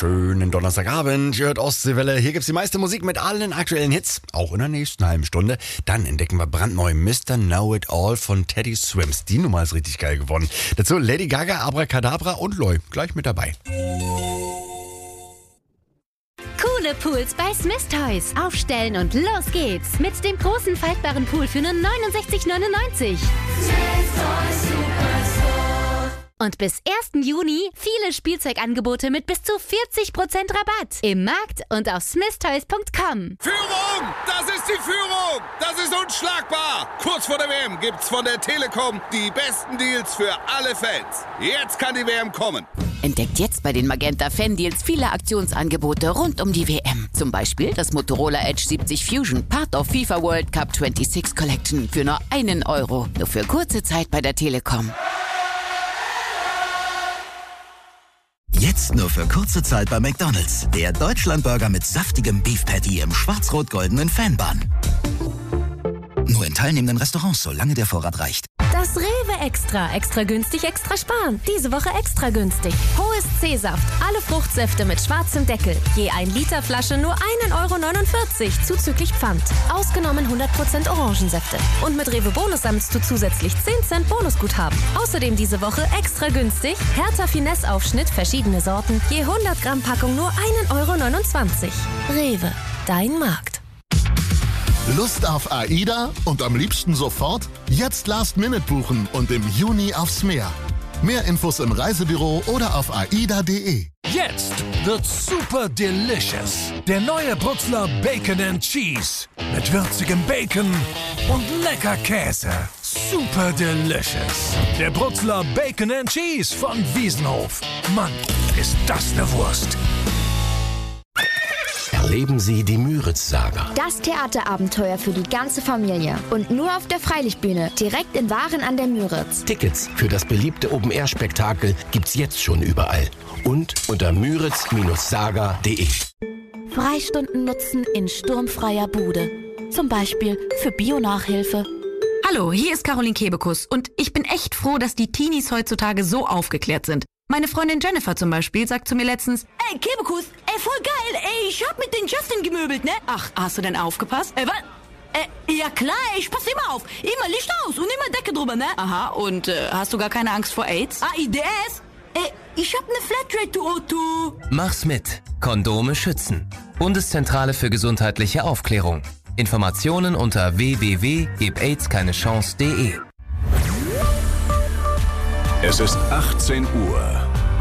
wunderschönen Donnerstagabend. Ihr hört Ostseewelle. Hier gibt's die meiste Musik mit allen aktuellen Hits. Auch in der nächsten halben Stunde. Dann entdecken wir brandneu Mr. Know It All von Teddy Swims. Die Nummer ist richtig geil geworden. Dazu Lady Gaga, Abracadabra und Loy. Gleich mit dabei. Coole Pools bei Smith Toys. Aufstellen und los geht's. Mit dem großen faltbaren Pool für nur 69,99. Und bis 1. Juni viele Spielzeugangebote mit bis zu 40% Rabatt. Im Markt und auf smithtoys.com. Führung! Das ist die Führung! Das ist unschlagbar! Kurz vor der WM gibt's von der Telekom die besten Deals für alle Fans. Jetzt kann die WM kommen. Entdeckt jetzt bei den Magenta Fan Deals viele Aktionsangebote rund um die WM. Zum Beispiel das Motorola Edge 70 Fusion, Part of FIFA World Cup 26 Collection für nur €1. Nur für kurze Zeit bei der Telekom. Jetzt nur für kurze Zeit bei McDonald's. Der Deutschlandburger mit saftigem Beef Patty im schwarz-rot-goldenen Fanbun. Nur in teilnehmenden Restaurants, solange der Vorrat reicht. Das Rewe Extra. Extra günstig, extra sparen. Diese Woche extra günstig. Hohes C-Saft. Alle Fruchtsäfte mit schwarzem Deckel. Je 1 Liter Flasche nur €1,49 zuzüglich Pfand. Ausgenommen 100% Orangensäfte. Und mit Rewe Bonus sammelst du zusätzlich 10 Cent Bonusguthaben. Außerdem diese Woche extra günstig. Hertha Finesse-Aufschnitt, verschiedene Sorten. Je 100 Gramm Packung nur €1,29. Rewe. Dein Markt. Lust auf AIDA und am liebsten sofort? Jetzt Last-Minute buchen und im Juni aufs Meer. Mehr Infos im Reisebüro oder auf aida.de. Jetzt wird's super delicious. Der neue Bruxler Bacon and Cheese. Mit würzigem Bacon und lecker Käse. Super delicious. Der Bruxler Bacon and Cheese von Wiesenhof. Mann, ist das eine Wurst. Erleben Sie die Müritz-Saga. Das Theaterabenteuer für die ganze Familie. Und nur auf der Freilichtbühne, direkt in Waren an der Müritz. Tickets für das beliebte Open-Air-Spektakel gibt's jetzt schon überall. Und unter müritz-saga.de. Freistunden nutzen in sturmfreier Bude. Zum Beispiel für Bio-Nachhilfe. Hallo, hier ist Caroline Kebekus und ich bin echt froh, dass die Teenies heutzutage so aufgeklärt sind. Meine Freundin Jennifer zum Beispiel sagt zu mir letztens: Ey, Kebekus, voll geil, ich hab mit den Justin gemöbelt, ne? Ach, hast du denn aufgepasst? Was? Ja klar, ich pass immer auf. Immer Licht aus und immer Decke drüber, ne? Aha, und hast du gar keine Angst vor AIDS? IDS? Ich hab ne Flatrate, du Otto. Mach's mit. Kondome schützen. Bundeszentrale für gesundheitliche Aufklärung. Informationen unter www.gebaidskeinechance.de. Es ist 18 Uhr.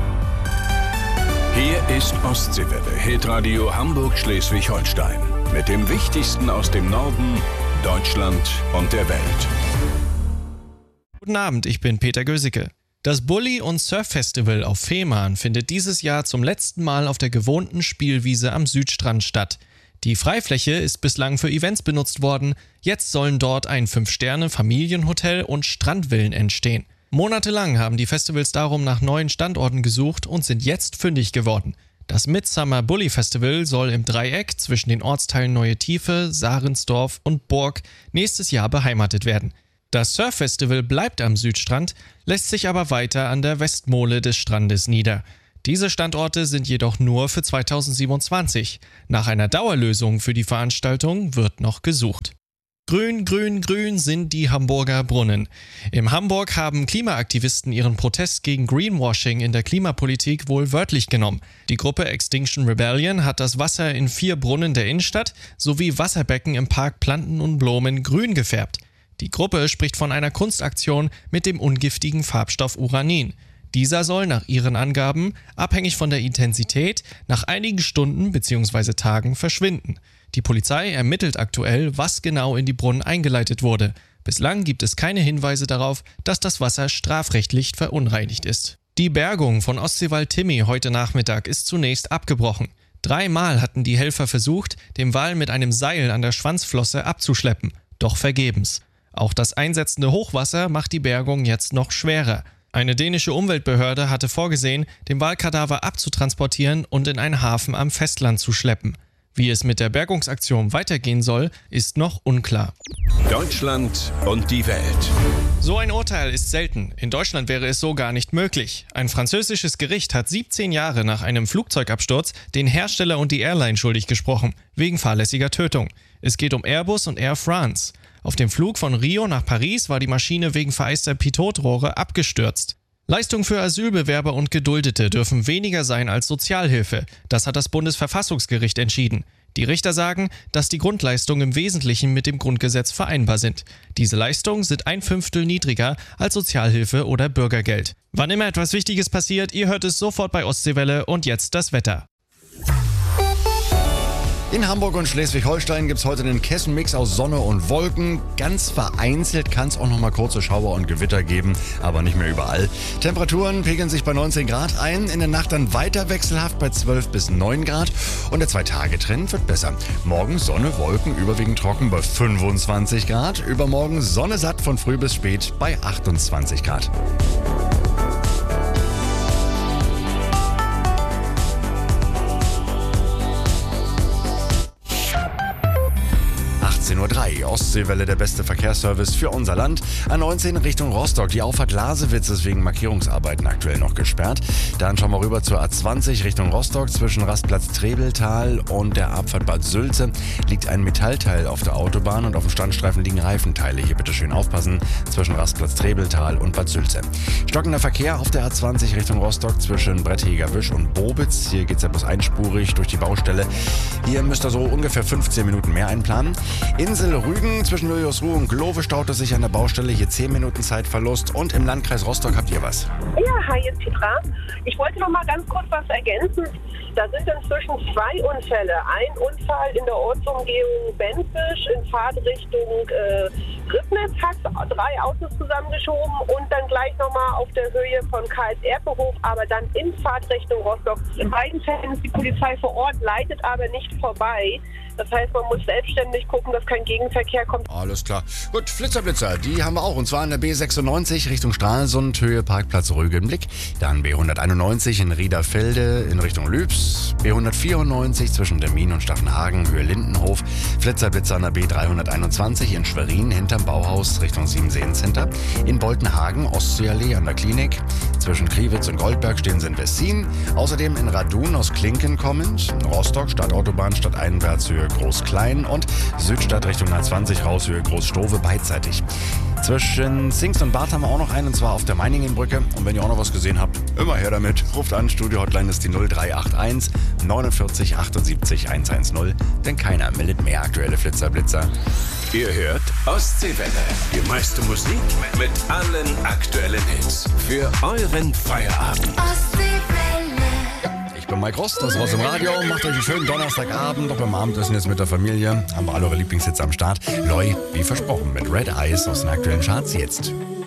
Hier ist Ostseewelle, Hitradio Hamburg-Schleswig-Holstein. Mit dem Wichtigsten aus dem Norden, Deutschland und der Welt. Guten Abend, ich bin Peter Gösicke. Das Bulli- und Surf-Festival auf Fehmarn findet dieses Jahr zum letzten Mal auf der gewohnten Spielwiese am Südstrand statt. Die Freifläche ist bislang für Events benutzt worden. Jetzt sollen dort ein 5-Sterne-Familienhotel und Strandvillen entstehen. Monatelang haben die Festivals darum nach neuen Standorten gesucht und sind jetzt fündig geworden. Das Midsummer Bulli Festival soll im Dreieck zwischen den Ortsteilen Neue Tiefe, Sarensdorf und Burg nächstes Jahr beheimatet werden. Das Surf Festival bleibt am Südstrand, lässt sich aber weiter an der Westmole des Strandes nieder. Diese Standorte sind jedoch nur für 2027. Nach einer Dauerlösung für die Veranstaltung wird noch gesucht. Grün, grün, grün sind die Hamburger Brunnen. In Hamburg haben Klimaaktivisten ihren Protest gegen Greenwashing in der Klimapolitik wohl wörtlich genommen. Die Gruppe Extinction Rebellion hat das Wasser in 4 Brunnen der Innenstadt sowie Wasserbecken im Park Planten und Blumen grün gefärbt. Die Gruppe spricht von einer Kunstaktion mit dem ungiftigen Farbstoff Uranin. Dieser soll nach ihren Angaben, abhängig von der Intensität, nach einigen Stunden bzw. Tagen verschwinden. Die Polizei ermittelt aktuell, was genau in die Brunnen eingeleitet wurde. Bislang gibt es keine Hinweise darauf, dass das Wasser strafrechtlich verunreinigt ist. Die Bergung von Ostseewal-Timmy heute Nachmittag ist zunächst abgebrochen. 3-mal hatten die Helfer versucht, den Wal mit einem Seil an der Schwanzflosse abzuschleppen, doch vergebens. Auch das einsetzende Hochwasser macht die Bergung jetzt noch schwerer. Eine dänische Umweltbehörde hatte vorgesehen, den Walkadaver abzutransportieren und in einen Hafen am Festland zu schleppen. Wie es mit der Bergungsaktion weitergehen soll, ist noch unklar. Deutschland und die Welt. So ein Urteil ist selten. In Deutschland wäre es so gar nicht möglich. Ein französisches Gericht hat 17 Jahre nach einem Flugzeugabsturz den Hersteller und die Airline schuldig gesprochen, wegen fahrlässiger Tötung. Es geht um Airbus und Air France. Auf dem Flug von Rio nach Paris war die Maschine wegen vereister Pilotrohre abgestürzt. Leistungen für Asylbewerber und Geduldete dürfen weniger sein als Sozialhilfe. Das hat das Bundesverfassungsgericht entschieden. Die Richter sagen, dass die Grundleistungen im Wesentlichen mit dem Grundgesetz vereinbar sind. Diese Leistungen sind 1/5 niedriger als Sozialhilfe oder Bürgergeld. Wann immer etwas Wichtiges passiert, ihr hört es sofort bei Ostseewelle und jetzt das Wetter. In Hamburg und Schleswig-Holstein gibt es heute einen Kessenmix aus Sonne und Wolken. Ganz vereinzelt kann es auch noch mal kurze Schauer und Gewitter geben, aber nicht mehr überall. Temperaturen pegeln sich bei 19 Grad ein, in der Nacht dann weiter wechselhaft bei 12 bis 9 Grad und der 2-Tage-Trend wird besser. Morgen Sonne, Wolken, überwiegend trocken bei 25 Grad. Übermorgen Sonne satt von früh bis spät bei 28 Grad. Uhr Ostseewelle, der beste Verkehrsservice für unser Land. A19 Richtung Rostock. Die Auffahrt Lasewitz ist wegen Markierungsarbeiten aktuell noch gesperrt. Dann schauen wir rüber zur A20 Richtung Rostock. Zwischen Rastplatz Trebeltal und der Abfahrt Bad Sülze liegt ein Metallteil auf der Autobahn und auf dem Standstreifen liegen Reifenteile. Hier bitte schön aufpassen. Zwischen Rastplatz Trebeltal und Bad Sülze. Stockender Verkehr auf der A20 Richtung Rostock zwischen Brettheger-Wisch und Bobitz. Hier geht es ja bloß einspurig durch die Baustelle. Hier müsst ihr so ungefähr 15 Minuten mehr einplanen. Insel Rügen zwischen Juliusruh und Glove staut es sich an der Baustelle. Hier 10 Minuten Zeitverlust. Und im Landkreis Rostock habt ihr was? Ja, hi, jetzt Petra. Ich wollte noch mal ganz kurz was ergänzen. Da sind inzwischen 2 Unfälle. Ein Unfall in der Ortsumgehung Benfisch in Fahrtrichtung Ribnitz hat 3 Autos zusammengeschoben und dann gleich nochmal auf der Höhe von Karls-Erpe-Hof, aber dann in Fahrtrichtung Rostock. In beiden Fällen ist die Polizei vor Ort, leitet aber nicht vorbei. Das heißt, man muss selbstständig gucken, dass kein Gegenverkehr kommt. Alles klar. Gut, Flitzer, die haben wir auch. Und zwar an der B96 Richtung Stralsund, Höhe Parkplatz Rüge im Blick. Dann B191 in Riederfelde in Richtung Lübs. B194 zwischen Demmin und Staffenhagen, Höhe Lindenhof. Flitzer an der B321 in Schwerin hinterm Bauhaus Richtung Siemensee Center. In Boltenhagen, Ostseeallee an der Klinik. Zwischen Kriwitz und Goldberg stehen sie in Wessin. Außerdem in Radun aus Klinken kommend. Rostock, Stadtautobahn, stadteinwärts, Höhe Groß-Klein und Südstadt Richtung A20 raus, Höhe Groß-Stove beidseitig. Zwischen Zingst und Barth haben wir auch noch einen, und zwar auf der Meiningenbrücke. Und wenn ihr auch noch was gesehen habt, immer her damit. Ruft an, Studio-Hotline ist die 0381 49 78 110. Denn keiner meldet mehr aktuelle Flitzer. Ihr hört Ostseewelle. Die meiste Musik mit allen aktuellen Hits. Für euren Feierabend. Ich bin Mike Rost, das ist raus im Radio. Macht euch einen schönen Donnerstagabend. Doch beim Abendessen jetzt mit der Familie. Haben wir alle eure Lieblingshits am Start. Loi, wie versprochen, mit Red Eyes aus den aktuellen Charts jetzt.